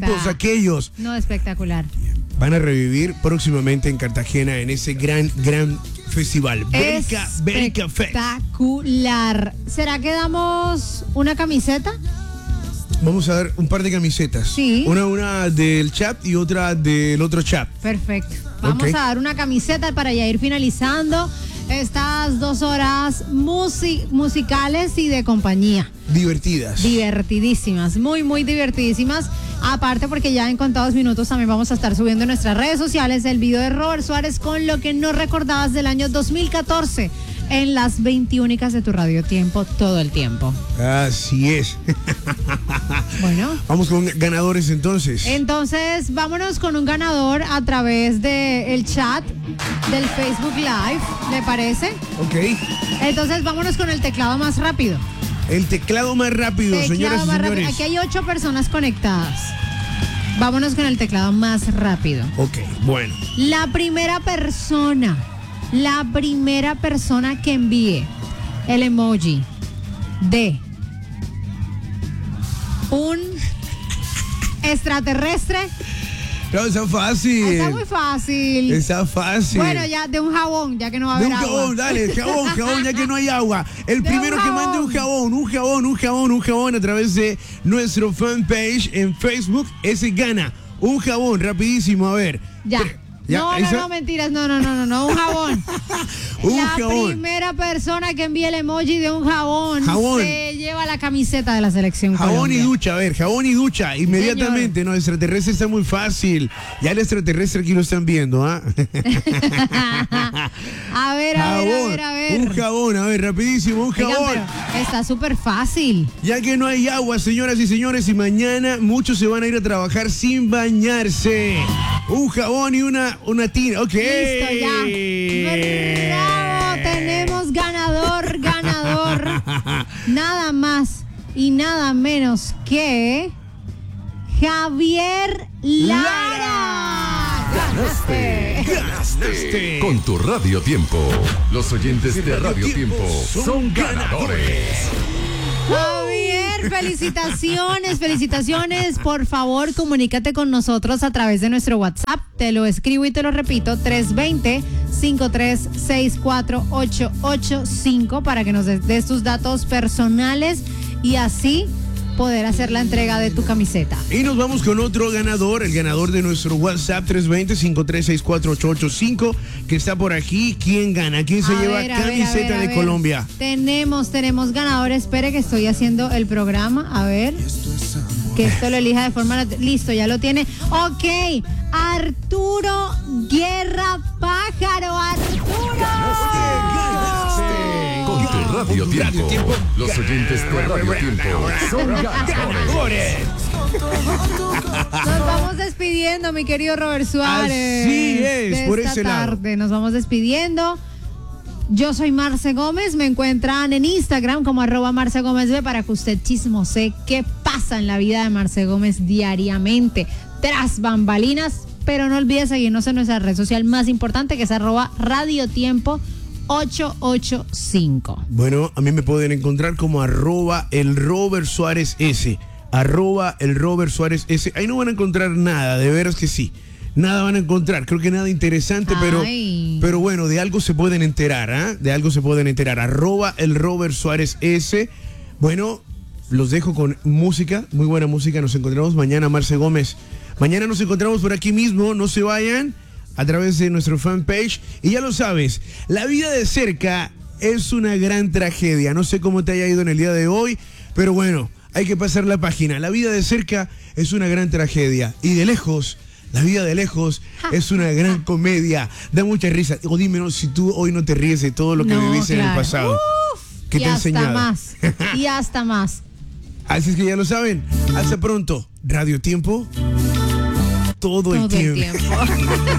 tipos aquellos. No, espectacular. Van a revivir próximamente en Cartagena en ese gran festival. Bérica Fest. Espectacular. ¿Será que damos una camiseta? Vamos a dar un par de camisetas. Sí. Una del chat y otra del otro chat. Perfecto. Vamos a dar una camiseta para ya ir finalizando estas 2 horas musicales y de compañía. Divertidas. Divertidísimas, muy divertidísimas. Aparte porque ya en contados minutos también vamos a estar subiendo en nuestras redes sociales el video de Robert Suárez con lo que no recordabas del año 2014 en las 20 únicas de tu Radio Tiempo todo el tiempo. Así es. Bueno. Vamos con ganadores entonces. Entonces, vámonos con un ganador a través del chat del Facebook Live, ¿le parece? Ok. Entonces, vámonos con el teclado más rápido. El teclado más rápido, señoras y señores. Aquí hay 8 personas conectadas. Vámonos con el teclado más rápido. Ok, bueno. La primera persona que envíe el emoji de un extraterrestre. No, está fácil. Está muy fácil. Está fácil. Bueno, ya de un jabón, ya que no va a haber agua. De un jabón, dale, jabón, ya que no hay agua. El primero que mande un jabón a través de nuestro fanpage en Facebook, ese gana. Un jabón, rapidísimo, a ver. Ya. No, mentiras, no, un jabón. La primera persona que envíe el emoji de un jabón se lleva la camiseta de la selección Jabón Colombia. y ducha, a ver, jabón y ducha, inmediatamente. No, extraterrestre está muy fácil. Ya el extraterrestre aquí lo están viendo, ¿ah? A ver. Un jabón, a ver, rapidísimo, un jabón. Oigan, pero está súper fácil. Ya que no hay agua, señoras y señores, y mañana muchos se van a ir a trabajar sin bañarse. Un jabón y una tina, ok. Listo, ya. Bravo, tenemos ganador. Nada más y nada menos que Javier Lara. Ganaste. Con tu Radio Tiempo. Los oyentes de Radio Tiempo son ganadores. Javier, felicitaciones. Por favor, comunícate con nosotros a través de nuestro WhatsApp. Te lo escribo y te lo repito, 320-5364-885 para que nos des tus datos personales y así poder hacer la entrega de tu camiseta. Y nos vamos con otro ganador, el ganador de nuestro WhatsApp 320-5364-885 que está por aquí. ¿Quién gana? ¿Quién se lleva camiseta de Colombia? Tenemos ganadores. Espere que estoy haciendo el programa. A ver. Que esto lo elija de forma... Listo, ya lo tiene. Ok. Arturo Guerra Pájaro. ¡Arturo! Con tu Radio Tiempo. Los oyentes de Radio Tiempo son ganadores. Nos vamos despidiendo, mi querido Robert Suárez. Así es, por ese lado. Nos vamos despidiendo. Yo soy Marce Gómez, me encuentran en Instagram como @MarceGómezB para que usted chismose qué pasa en la vida de Marce Gómez diariamente, tras bambalinas, pero no olvide seguirnos en nuestra red social más importante que es @radiotiempo885. Bueno, a mí me pueden encontrar como @elRobertSuárez S. @elRobertSuárez S. Ahí no van a encontrar nada, de veras que sí. Nada van a encontrar, creo que nada interesante, pero bueno, de algo se pueden enterar, ¿ah? De algo se pueden enterar. @elRobertSuárez S. Bueno, los dejo con música, muy buena música. Nos encontramos mañana, Marce Gómez. Mañana nos encontramos por aquí mismo, no se vayan, a través de nuestro fanpage. Y ya lo sabes, la vida de cerca es una gran tragedia. No sé cómo te haya ido en el día de hoy, pero bueno, hay que pasar la página. La vida de cerca es una gran tragedia. Y de lejos... La vida de lejos es una gran comedia. Da mucha risa. O dime, si tú hoy no te ríes de todo lo que viviste en el pasado. ¿Qué te ha enseñado? Y hasta más. Así es que ya lo saben. Hasta pronto. Radio Tiempo. Todo el tiempo.